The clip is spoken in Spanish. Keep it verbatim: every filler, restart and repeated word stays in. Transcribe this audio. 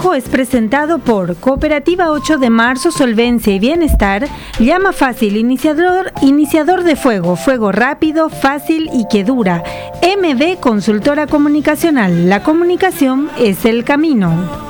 trabajo es presentado por Cooperativa ocho de marzo, Solvencia y Bienestar, Llama Fácil, iniciador, iniciador de fuego, fuego rápido, fácil y que dura. M B Consultora Comunicacional, la comunicación es el camino.